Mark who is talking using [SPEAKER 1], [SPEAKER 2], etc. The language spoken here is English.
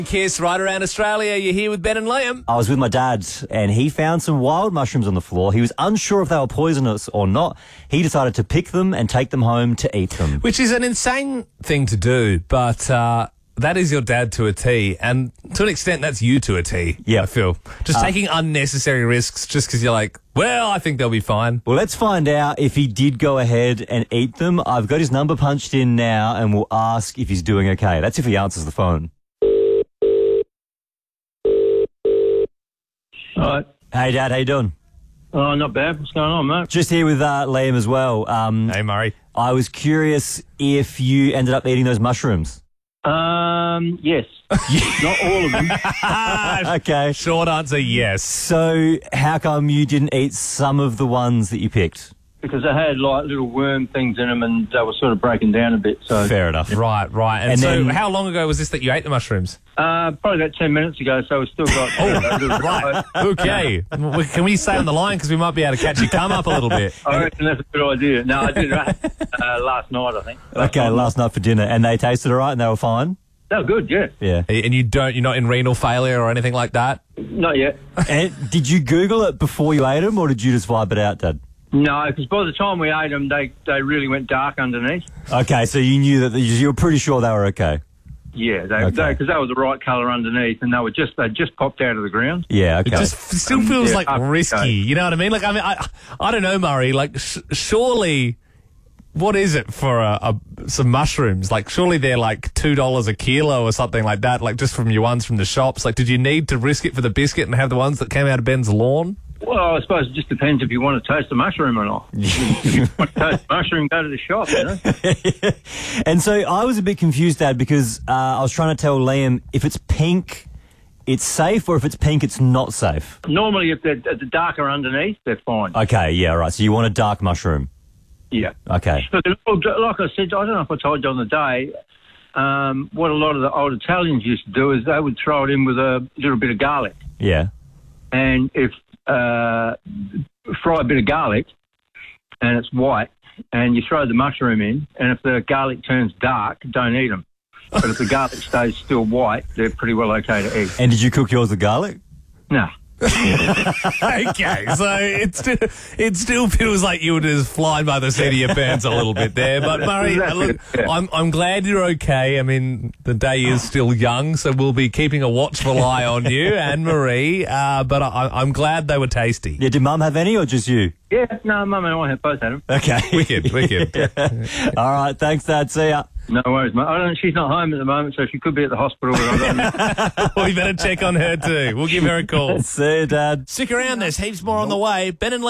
[SPEAKER 1] Kiss right around Australia. You're here with Ben and Liam.
[SPEAKER 2] I was with my dad and he found some wild mushrooms on the floor. He was unsure if they were poisonous or not. He decided to pick them and take them home to eat them.
[SPEAKER 1] Which is an insane thing to do, but that is your dad to a T, and to an extent that's you to a T,
[SPEAKER 2] Yeah.
[SPEAKER 1] I feel. Just taking unnecessary risks just because you're like, well, I think they'll be fine.
[SPEAKER 2] Well, let's find out if he did go ahead and eat them. I've got his number punched in now and we'll ask if he's doing okay. That's if he answers the phone.
[SPEAKER 3] All right.
[SPEAKER 2] Hey, Dad, how you doing?
[SPEAKER 3] Oh, not bad. What's going on, mate?
[SPEAKER 2] Just here with Liam as well.
[SPEAKER 1] Hey, Murray.
[SPEAKER 2] I was curious if you ended up eating those mushrooms.
[SPEAKER 3] Yes. Not all of them.
[SPEAKER 2] Okay.
[SPEAKER 1] Short answer, yes.
[SPEAKER 2] So how come you didn't eat some of the ones that you picked?
[SPEAKER 3] Because they had like little worm things in them and they were sort of breaking down a bit. So
[SPEAKER 2] Fair enough.
[SPEAKER 1] Right. And so
[SPEAKER 2] then-
[SPEAKER 1] how long ago was this that you ate the mushrooms?
[SPEAKER 3] probably about 10 minutes ago, so we've still got...
[SPEAKER 1] Right. Okay. Can we stay on the line because we might be able to catch you come up a little bit?
[SPEAKER 3] I reckon that's a good idea. No, I did last night, I think.
[SPEAKER 2] Okay, last night for dinner. And they tasted all right and they were fine?
[SPEAKER 3] They were good, yeah.
[SPEAKER 2] Yeah.
[SPEAKER 1] And you're not in renal failure or anything like that?
[SPEAKER 3] Not yet.
[SPEAKER 2] And did you Google it before you ate them or did you just vibe it out, Dad?
[SPEAKER 3] No, because by the time we ate them, they really went dark underneath.
[SPEAKER 2] Okay, so you knew that you were pretty sure they were okay.
[SPEAKER 3] Yeah,
[SPEAKER 2] Okay.
[SPEAKER 3] because they were the right colour underneath, and they just popped out of the ground.
[SPEAKER 2] Yeah, okay.
[SPEAKER 1] It just still feels
[SPEAKER 3] yeah,
[SPEAKER 1] like
[SPEAKER 3] okay.
[SPEAKER 1] risky. You know what I mean? Like, I don't know, Murray. Like, surely, what is it for some mushrooms? Like, surely they're like $2 a kilo or something like that. Like, just from your ones from the shops. Like, did you need to risk it for the biscuit and have the ones that came out of Ben's lawn?
[SPEAKER 3] Well, I suppose it just depends if you want to taste the mushroom or not. If you want to taste the mushroom, go to the shop, you know?
[SPEAKER 2] And so I was a bit confused, Dad, because I was trying to tell Liam if it's pink, it's safe, or if it's pink, it's not safe.
[SPEAKER 3] Normally, if they're the darker underneath, they're fine.
[SPEAKER 2] Okay, yeah, right. So you want a dark mushroom.
[SPEAKER 3] Yeah.
[SPEAKER 2] Okay.
[SPEAKER 3] But like I said, I don't know if I told you on the day, what a lot of the old Italians used to do is they would throw it in with a little bit of garlic.
[SPEAKER 2] Yeah.
[SPEAKER 3] And if fry a bit of garlic and it's white and you throw the mushroom in, and if the garlic turns dark, don't eat them. But if the garlic stays still white, they're pretty well okay to eat.
[SPEAKER 2] And did you cook yours with garlic?
[SPEAKER 3] No.
[SPEAKER 1] Okay, so it still feels like you were just flying by the seat of your pants a little bit there. But Murray, look, I'm glad you're okay. I mean, the day is still young, so we'll be keeping a watchful eye on you and Marie. But I'm glad they were tasty.
[SPEAKER 2] Yeah, did Mum have any or just you?
[SPEAKER 3] Yeah, no, Mum and I have both had them.
[SPEAKER 2] Okay.
[SPEAKER 1] Wicked.
[SPEAKER 2] All right, thanks, Dad. See ya.
[SPEAKER 3] No worries, mate. She's not home at the moment, so she could be at the hospital. But I don't know.
[SPEAKER 1] We better check on her too. We'll give her a call.
[SPEAKER 2] See ya, Dad.
[SPEAKER 1] Stick around, there's heaps more on the way. Ben and